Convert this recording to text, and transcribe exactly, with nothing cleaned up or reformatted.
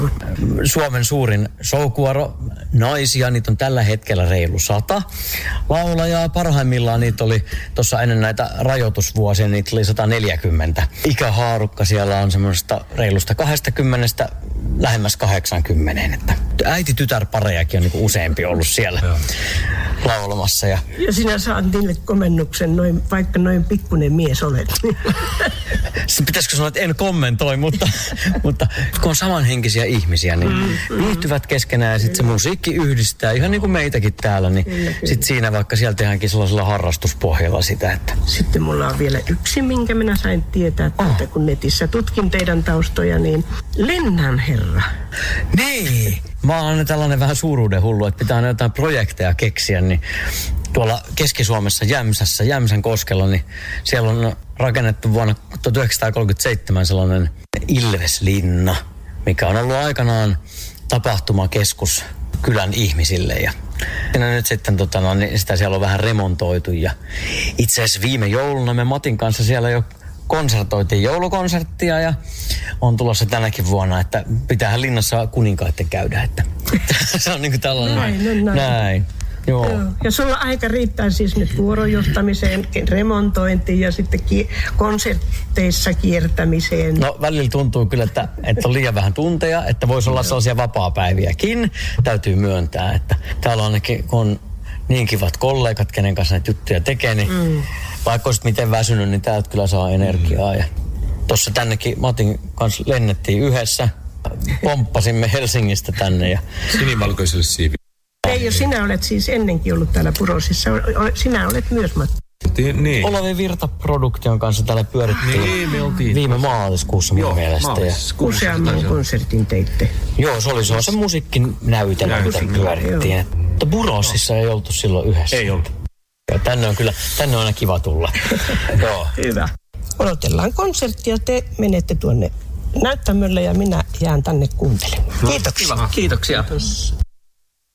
Suomen suurin showkuoro, naisia, niitä on tällä hetkellä reilu sata. Laulajaa parhaimmillaan niitä oli tuossa ennen näitä rajoitusvuosia, niitä oli sata neljäkymmentä. Ikähaarukka siellä on semmoista reilusta kaksikymmentä lähemmäs kahdeksankymmentä. Että äiti-tytär-parejakin on niinku useampi ollut siellä Joo. laulamassa. Ja, ja sinä saat niille komennuksen, noin, vaikka noin pikkuinen mies olet. Pitäisikö sanoa, että en kommentoi, mutta, mutta kun on samanhenkisiä ihmisiä, niin mm, viihtyvät keskenään ja sitten se musiikki yhdistää, ihan niin kuin meitäkin täällä, niin sitten siinä vaikka siellä tehdäänkin sellaisella harrastuspohjalla sitä, että... Sitten mulla on vielä yksi, minkä minä sain tietää, oh. että kun netissä tutkin teidän taustoja, niin Lennan herra. Niin! Mä oon tällainen vähän suuruuden hullu, että pitää jotain projekteja keksiä, niin tuolla Keski-Suomessa Jämsässä, Jämsän koskella, niin siellä on rakennettu vuonna tuhatyhdeksänsataakolmekymmentäseitsemän sellainen Ilveslinna, mikä on ollut aikanaan tapahtumakeskus kylän ihmisille. Ja nyt sitten tota, no, niin sitä siellä on vähän remontoitu. Ja itse asiassa viime jouluna me Matin kanssa siellä jo konsertoitiin joulukonserttia ja on tulossa tänäkin vuonna, että pitäähän linnassa kuninkaiden käydä. Että se on niin kuin tällainen. Näin, näin. näin. Joo. Joo. Ja sulla aika riittää siis nyt vuorojohtamiseen, remontointiin ja sitten ki- konserteissa kiertämiseen. No välillä tuntuu kyllä, että, että on liian vähän tunteja, että voisi olla sellaisia vapaapäiviäkin. Täytyy myöntää, että täällä ainakin on niin kivat kollegat, kenen kanssa näitä juttuja tekee, niin mm. vaikka olisit miten väsynyt, niin täältä kyllä saa energiaa. Ja tuossa tännekin Matin kanssa lennettiin yhdessä, pomppasimme Helsingistä tänne. Ja... Sinivalkoiselle siivi. Reijo, sinä olet siis ennenkin ollut täällä Purosissa. Sinä olet myös, Matti. Niin. Olavi Virta Produktion kanssa täällä pyörittiin niin, me oltiin viime maaliskuussa mun mielestä. Maaliskuussa. Useamman konsertin teitte. Joo, se oli se, se musiikin näytelmä, mitä pyörittiin. Mutta Purosissa ei oltu silloin yhdessä. Ei oltu. Ja tänne on kyllä, tänne on aina kiva tulla. Joo. Hyvä. Odotellaan konserttia, te menette tuonne näyttämölle ja minä jään tänne kuuntelemaan. Kiitoksia. Kiitoksia. Kiitos.